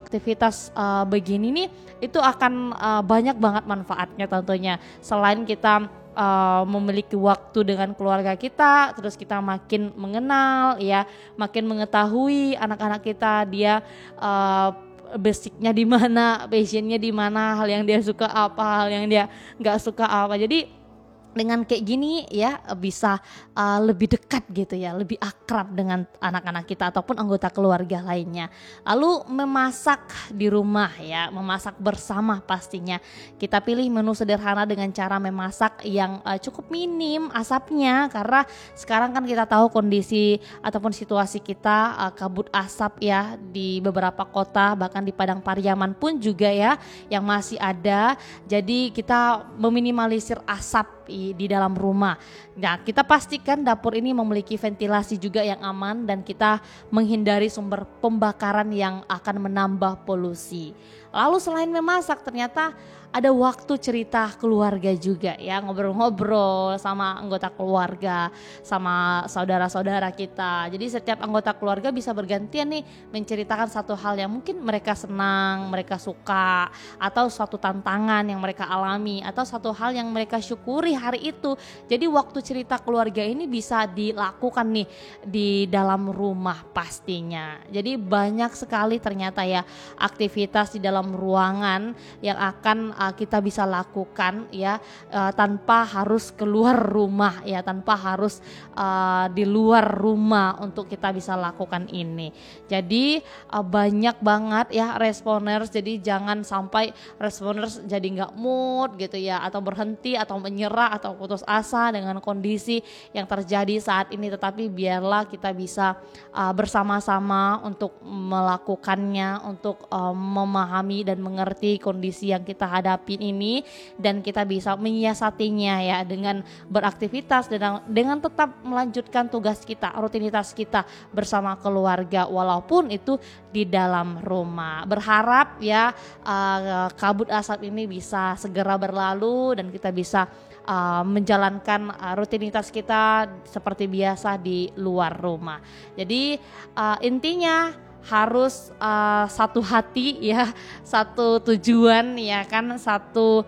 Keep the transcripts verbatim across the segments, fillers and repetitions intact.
aktivitas uh, begini nih itu akan uh, banyak banget manfaatnya tentunya. Selain kita uh, memiliki waktu dengan keluarga kita, terus kita makin mengenal ya, makin mengetahui anak-anak kita, dia uh, basicnya di mana, passionnya di mana, hal yang dia suka apa, hal yang dia nggak suka apa. Jadi dengan kayak gini ya bisa uh, lebih dekat gitu ya, lebih akrab dengan anak-anak kita ataupun anggota keluarga lainnya. Lalu memasak di rumah ya, memasak bersama pastinya. Kita pilih menu sederhana dengan cara memasak yang uh, cukup minim asapnya, karena sekarang kan kita tahu kondisi ataupun situasi kita uh, kabut asap ya di beberapa kota, bahkan di Padang Pariaman pun juga ya yang masih ada. Jadi kita meminimalisir asap di dalam rumah. Nah, kita pastikan dapur ini memiliki ventilasi juga yang aman dan kita menghindari sumber pembakaran yang akan menambah polusi. Lalu selain memasak, ternyata ada waktu cerita keluarga juga ya, ngobrol-ngobrol sama anggota keluarga, sama saudara-saudara kita. Jadi setiap anggota keluarga bisa bergantian nih menceritakan satu hal yang mungkin mereka senang, mereka suka, atau suatu tantangan yang mereka alami, atau satu hal yang mereka syukuri hari itu. Jadi waktu cerita keluarga ini bisa dilakukan nih di dalam rumah pastinya. Jadi banyak sekali ternyata ya aktivitas di dalam ruangan yang akan uh, kita bisa lakukan ya uh, tanpa harus keluar rumah ya, tanpa harus uh, di luar rumah untuk kita bisa lakukan ini. Jadi uh, banyak banget ya responers, jadi jangan sampai responers jadi nggak mood gitu ya, atau berhenti atau menyerah atau putus asa dengan kondisi yang terjadi saat ini, tetapi biarlah kita bisa uh, bersama-sama untuk melakukannya, untuk uh, memahami dan mengerti kondisi yang kita hadapi ini, dan kita bisa menyiasatinya ya dengan beraktivitas dan dengan tetap melanjutkan tugas kita, rutinitas kita bersama keluarga walaupun itu di dalam rumah. Berharap ya uh, kabut asap ini bisa segera berlalu dan kita bisa uh, menjalankan uh, rutinitas kita seperti biasa di luar rumah. Jadi uh, intinya harus uh, satu hati ya, satu tujuan ya kan, satu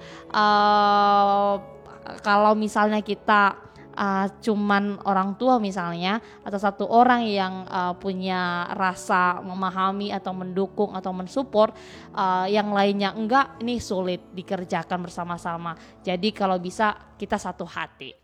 uh, kalau misalnya kita uh, cuman orang tua misalnya atau satu orang yang uh, punya rasa memahami atau mendukung atau mensupport, uh, yang lainnya enggak, ini sulit dikerjakan bersama-sama. Jadi kalau bisa kita satu hati.